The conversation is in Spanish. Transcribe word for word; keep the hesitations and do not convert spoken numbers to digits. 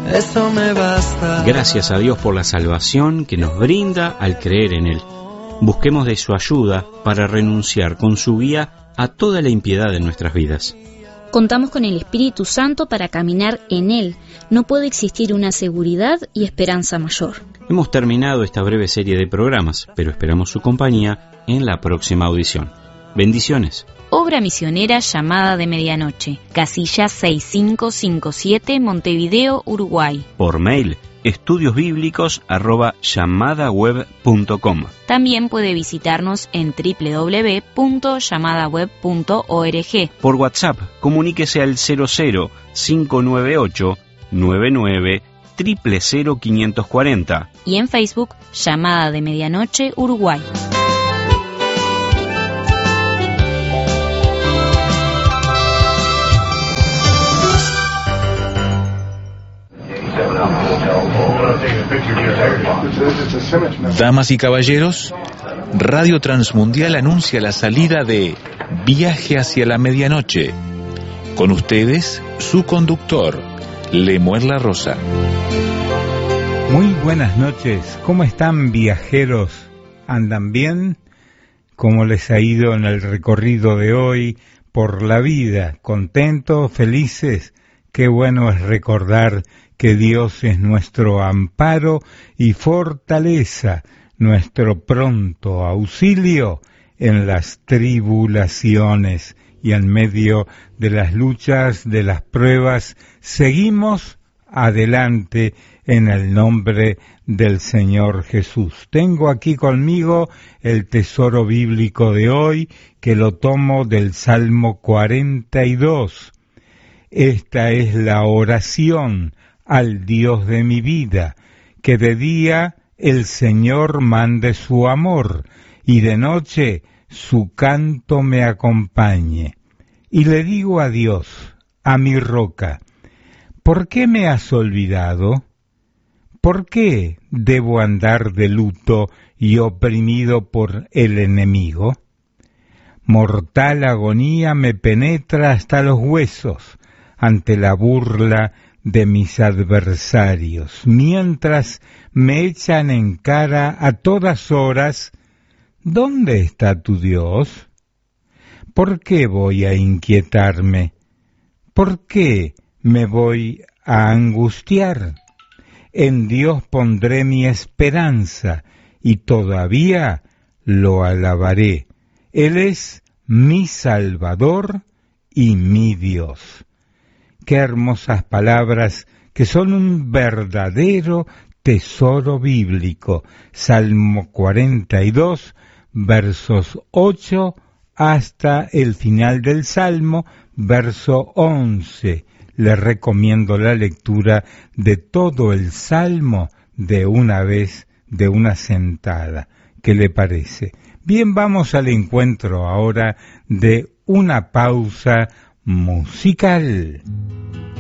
eso me basta. Gracias a Dios por la salvación que nos brinda al creer en Él. Busquemos de su ayuda para renunciar con su guía a toda la impiedad de nuestras vidas. Contamos con el Espíritu Santo para caminar en Él. No puede existir una seguridad y esperanza mayor. Hemos terminado esta breve serie de programas, pero esperamos su compañía en la próxima audición. Bendiciones. Obra misionera Llamada de Medianoche, casilla seis cinco cinco siete, Montevideo, Uruguay. Por mail, estudiosbíblicos arroba llamadaweb punto com. También puede visitarnos en doble u doble u doble u punto llamadaweb punto org. Por WhatsApp, comuníquese al cero cero cinco nueve ocho nueve nueve cero cero cero quinientos cuarenta. Y en Facebook, Llamada de Medianoche, Uruguay. Damas y caballeros, Radio Transmundial anuncia la salida de Viaje hacia la Medianoche. Con ustedes, su conductor, Lemuel La Rosa. Muy buenas noches, ¿cómo están, viajeros? ¿Andan bien? ¿Cómo les ha ido en el recorrido de hoy por la vida? ¿Contentos? ¿Felices? Qué bueno es recordar que Dios es nuestro amparo y fortaleza, nuestro pronto auxilio en las tribulaciones y en medio de las luchas, de las pruebas. Seguimos adelante en el nombre del Señor Jesús. Tengo aquí conmigo el tesoro bíblico de hoy, que lo tomo del Salmo cuarenta y dos. Esta es la oración al Dios de mi vida, que de día el Señor mande su amor, y de noche su canto me acompañe. Y le digo a Dios, a mi roca, ¿por qué me has olvidado? ¿Por qué debo andar de luto y oprimido por el enemigo? Mortal agonía me penetra hasta los huesos ante la burla de mis adversarios, mientras me echan en cara a todas horas, ¿dónde está tu Dios? ¿Por qué voy a inquietarme? ¿Por qué me voy a angustiar? En Dios pondré mi esperanza y todavía lo alabaré. Él es mi Salvador y mi Dios. Qué hermosas palabras que son un verdadero tesoro bíblico. Salmo cuarenta y dos, versos ocho hasta el final del Salmo, verso once. Le recomiendo la lectura de todo el Salmo de una vez, de una sentada. ¿Qué le parece? Bien, vamos al encuentro ahora de una pausa musical.